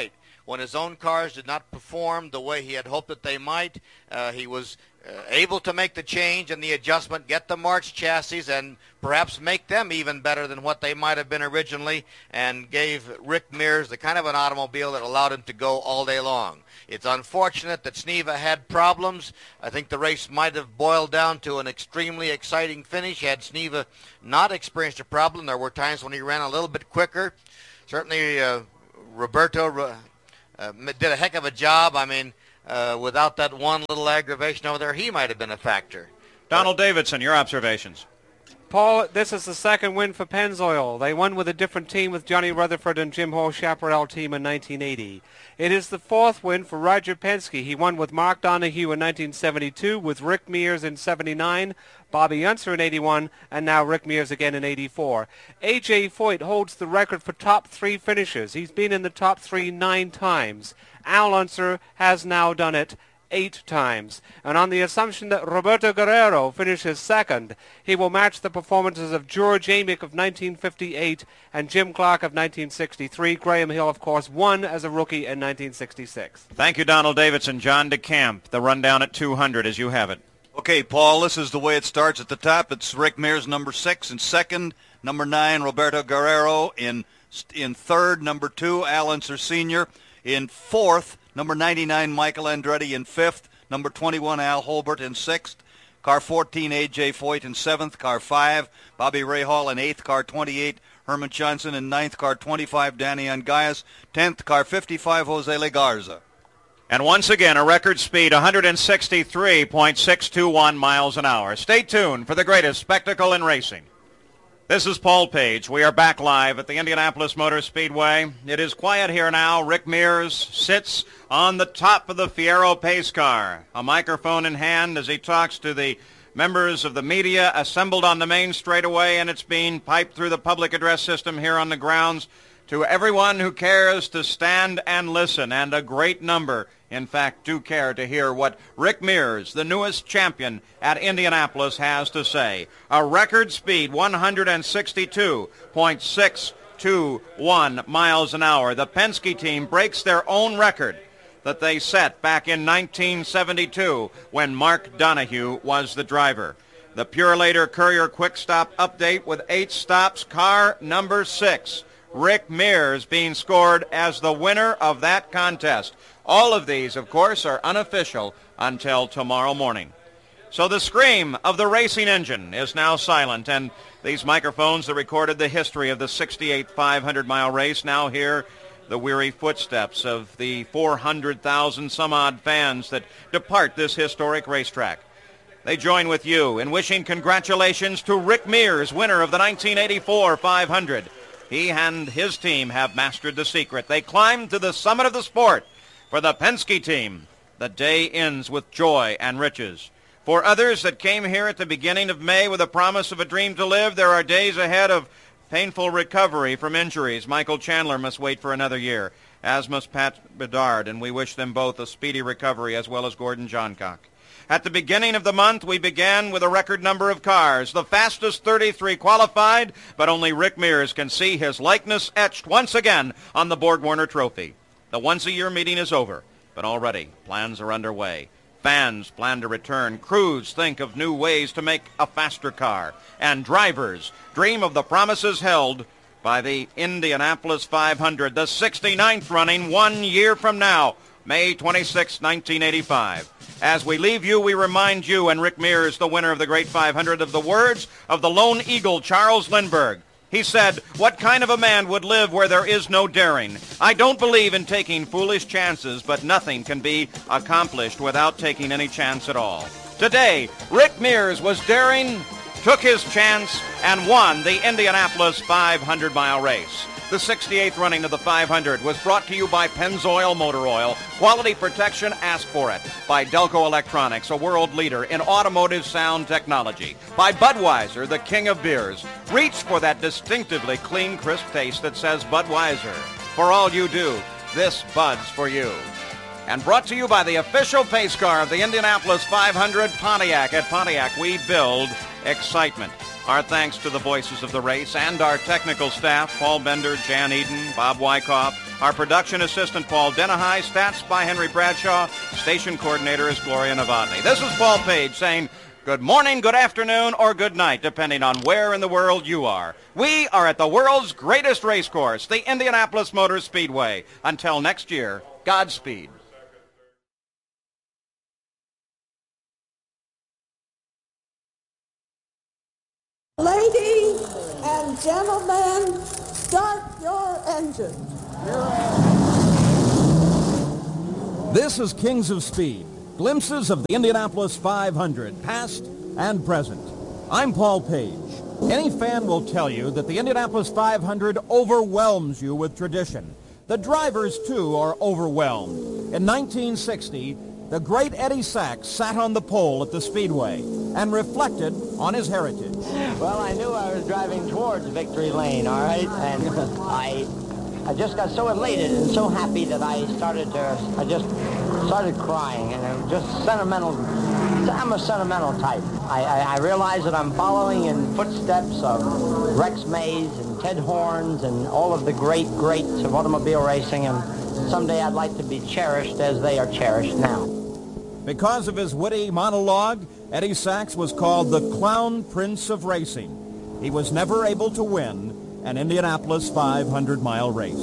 when his own cars did not perform the way he had hoped that they might. Uh, he was uh, able to make the change and the adjustment, get the March chassis, and perhaps make them even better than what they might have been originally, and gave Rick Mears the kind of an automobile that allowed him to go all day long. It's unfortunate that Sneva had problems. I think the race might have boiled down to an extremely exciting finish had Sneva not experienced a problem. There were times when he ran a little bit quicker. Certainly uh, Roberto uh, did a heck of a job. I mean, uh, without that one little aggravation over there, he might have been a factor. Donald Davidson, your observations. Paul, this is the second win for Pennzoil. They won with a different team with Johnny Rutherford and Jim Hall Chaparral team in nineteen eighty. It is the fourth win for Roger Penske. He won with Mark Donohue in nineteen seventy-two, with Rick Mears in seventy-nine, Bobby Unser in eighty-one, and now Rick Mears again in eighty-four. A J Foyt holds the record for top three finishes. He's been in the top three nine times. Al Unser has now done it eight times. And on the assumption that Roberto Guerrero finishes second, he will match the performances of George Amick of nineteen fifty-eight and Jim Clark of nineteen sixty-three. Graham Hill, of course, won as a rookie in nineteen sixty-six. Thank you, Donald Davidson. John DeCamp, the rundown at two hundred as you have it. Okay, Paul, this is the way it starts at the top. It's Rick Mears, number six. In second, number nine, Roberto Guerrero. In in third, number two, Al Unser Senior In fourth, number ninety-nine, Michael Andretti. In fifth, number twenty-one, Al Holbert. In sixth, car fourteen, A J Foyt. In seventh, car five, Bobby Rahal. In eighth, car twenty-eight, Herman Johnson. In ninth, car twenty-five, Danny Ungayas. tenth, car fifty-five, Jose Legarza. And once again, a record speed, one sixty-three point six two one miles an hour. Stay tuned for the greatest spectacle in racing. This is Paul Page. We are back live at the Indianapolis Motor Speedway. It is quiet here now. Rick Mears sits on the top of the Fiero pace car, a microphone in hand as he talks to the members of the media assembled on the main straightaway, and it's being piped through the public address system here on the grounds to everyone who cares to stand and listen, and a great number, in fact, do care to hear what Rick Mears, the newest champion at Indianapolis, has to say. A record speed, one sixty-two point six two one miles an hour. The Penske team breaks their own record that they set back in nineteen seventy-two when Mark Donohue was the driver. The Purelator Courier Quick Stop update with eight stops, car number six. Rick Mears being scored as the winner of that contest. All of these, of course, are unofficial until tomorrow morning. So the scream of the racing engine is now silent, and these microphones that recorded the history of the sixty-eight five hundred mile race now hear the weary footsteps of the four hundred thousand some odd fans that depart this historic racetrack. They join with you in wishing congratulations to Rick Mears, winner of the nineteen eighty-four five hundred. He and his team have mastered the secret. They climbed to the summit of the sport. For the Penske team, the day ends with joy and riches. For others that came here at the beginning of May with a promise of a dream to live, there are days ahead of painful recovery from injuries. Michael Chandler must wait for another year, as must Pat Bedard, and we wish them both a speedy recovery, as well as Gordon Johncock. At the beginning of the month, we began with a record number of cars. The fastest thirty-three qualified, but only Rick Mears can see his likeness etched once again on the Borg-Warner Trophy. The once-a-year meeting is over, but already plans are underway. Fans plan to return. Crews think of new ways to make a faster car. And drivers dream of the promises held by the Indianapolis five hundred, the sixty-ninth running one year from now, May twenty-sixth, nineteen eighty-five. As we leave you, we remind you and Rick Mears, the winner of the Great five hundred, of the words of the lone eagle, Charles Lindbergh. He said, "What kind of a man would live where there is no daring? I don't believe in taking foolish chances, but nothing can be accomplished without taking any chance at all." Today, Rick Mears was daring, took his chance, and won the Indianapolis five hundred mile race. The sixty-eighth running of the five hundred was brought to you by Pennzoil Motor Oil. Quality protection, ask for it. By Delco Electronics, a world leader in automotive sound technology. By Budweiser, the king of beers. Reach for that distinctively clean, crisp taste that says Budweiser. For all you do, this Bud's for you. And brought to you by the official pace car of the Indianapolis five hundred, Pontiac. At Pontiac, we build excitement. Our thanks to the voices of the race and our technical staff, Paul Bender, Jan Eden, Bob Wyckoff. Our production assistant, Paul Denahai. Stats by Henry Bradshaw. Station coordinator is Gloria Novotny. This is Paul Page saying good morning, good afternoon, or good night, depending on where in the world you are. We are at the world's greatest race course, the Indianapolis Motor Speedway. Until next year, Godspeed. Ladies and gentlemen, start your engines. This is Kings of Speed, glimpses of the Indianapolis five hundred, past and present. I'm Paul Page. Any fan will tell you that the Indianapolis five hundred overwhelms you with tradition. The drivers, too, are overwhelmed. In nineteen sixty, the great Eddie Sachs sat on the pole at the Speedway and reflected on his heritage. Well, I knew I was driving towards victory lane, all right? And I I just got so elated and so happy that I started to, I just started crying. And it was just sentimental. I'm a sentimental type. I, I, I realize that I'm following in footsteps of Rex Mays and Ted Horns and all of the great greats of automobile racing. And someday I'd like to be cherished as they are cherished now. Because of his witty monologue, Eddie Sachs was called the Clown Prince of Racing. He was never able to win an Indianapolis five hundred mile race.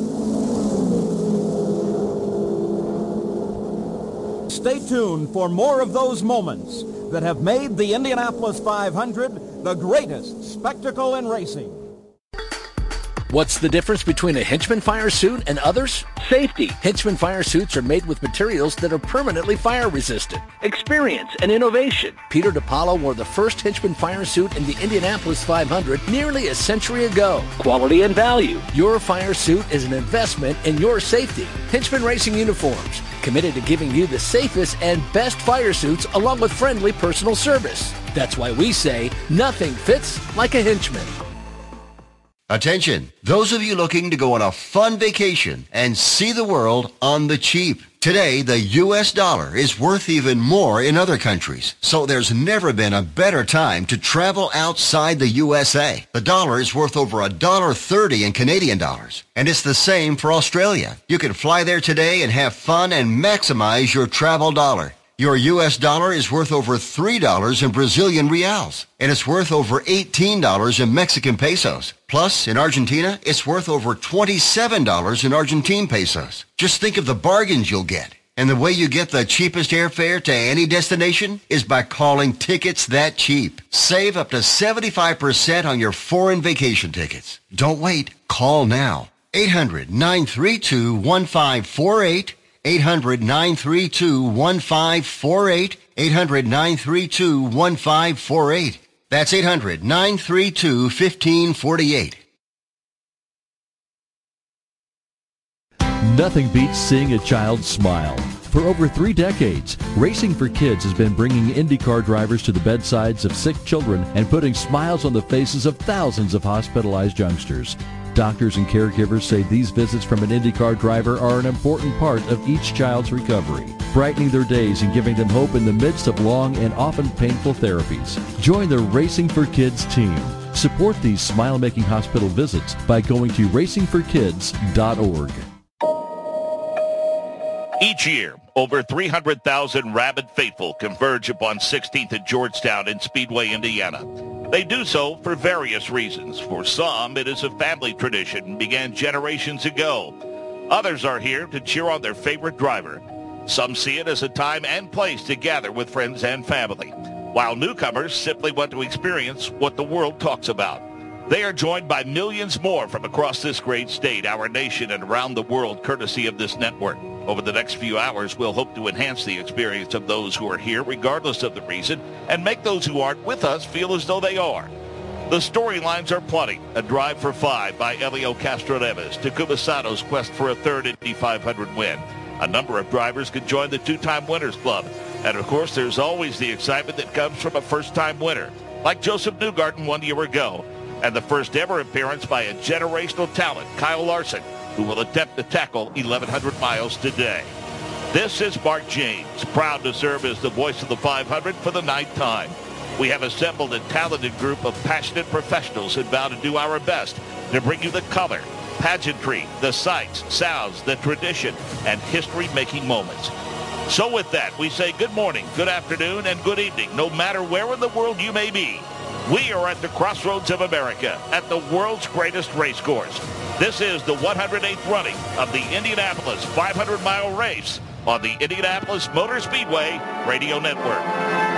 Stay tuned for more of those moments that have made the Indianapolis five hundred the greatest spectacle in racing. What's the difference between a Hinchman fire suit and others? Safety. Hinchman fire suits are made with materials that are permanently fire resistant. Experience and innovation. Peter DePaulo wore the first Hinchman fire suit in the Indianapolis five hundred nearly a century ago. Quality and value. Your fire suit is an investment in your safety. Hinchman Racing Uniforms, committed to giving you the safest and best fire suits along with friendly personal service. That's why we say nothing fits like a Hinchman. Attention, those of you looking to go on a fun vacation and see the world on the cheap. Today, the U S dollar is worth even more in other countries, so there's never been a better time to travel outside the U S A. The dollar is worth over one dollar thirty in Canadian dollars, and it's the same for Australia. You can fly there today and have fun and maximize your travel dollar. Your U S dollar is worth over three dollars in Brazilian reals, and it's worth over eighteen dollars in Mexican pesos. Plus, in Argentina, it's worth over twenty-seven dollars in Argentine pesos. Just think of the bargains you'll get. And the way you get the cheapest airfare to any destination is by calling Tickets That Cheap. Save up to seventy-five percent on your foreign vacation tickets. Don't wait. Call now. eight hundred, nine three two, one five four eight. eight hundred, nine three two, one five four eight. eight hundred, nine three two, one five four eight. That's eight hundred, nine three two, one five four eight. Nothing beats seeing a child smile. For over three decades, Racing for Kids has been bringing IndyCar drivers to the bedsides of sick children and putting smiles on the faces of thousands of hospitalized youngsters. Doctors and caregivers say these visits from an IndyCar driver are an important part of each child's recovery, brightening their days and giving them hope in the midst of long and often painful therapies. Join the Racing for Kids team. Support these smile-making hospital visits by going to racing for kids dot org. Each year, over three hundred thousand rabid faithful converge upon sixteenth at Georgetown in Speedway, Indiana. They do so for various reasons. For some, it is a family tradition and began generations ago. Others are here to cheer on their favorite driver. Some see it as a time and place to gather with friends and family, while newcomers simply want to experience what the world talks about. They are joined by millions more from across this great state, our nation, and around the world, courtesy of this network. Over the next few hours, we'll hope to enhance the experience of those who are here, regardless of the reason, and make those who aren't with us feel as though they are. The storylines are plenty. A drive for five by Helio Castroneves, Takuma Sato's quest for a third Indy five hundred win. A number of drivers could join the two-time Winners Club. And, of course, there's always the excitement that comes from a first-time winner, like Joseph Newgarden one year ago, and the first ever appearance by a generational talent, Kyle Larson, who will attempt to tackle eleven hundred miles today. This is Mark James, proud to serve as the voice of the five hundred for the ninth time. We have assembled a talented group of passionate professionals and vow to do our best to bring you the color, pageantry, the sights, sounds, the tradition, and history-making moments. So with that, we say good morning, good afternoon, and good evening, no matter where in the world you may be. We are at the crossroads of America, at the world's greatest race course. This is the one hundred eighth running of the Indianapolis five hundred mile race on the Indianapolis Motor Speedway Radio Network.